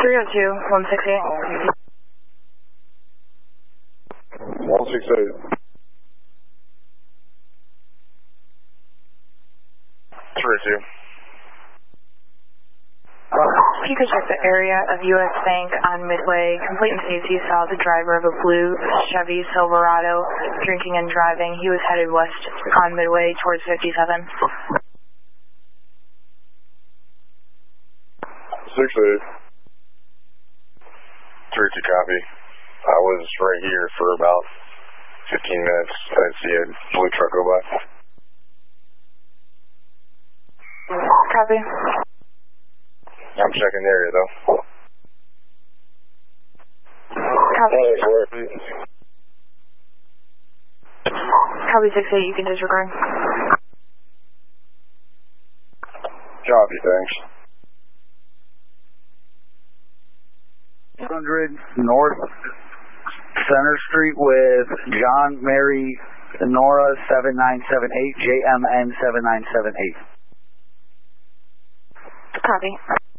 302, 168. 168. 302. If you could check the area of U.S. Bank on Midway, complete and safety saw the driver of a blue Chevy Silverado drinking and driving. He was headed west on Midway towards 57. 6-8. 3-2 copy. I was right here for about 15 minutes. I didn't see a blue truck go by. Copy. I'm checking the area though. Copy. Copy 6-8, you can disregard. Copy, thanks. 600 North Center Street with John Mary Nora 7978, JMN 7978. Copy.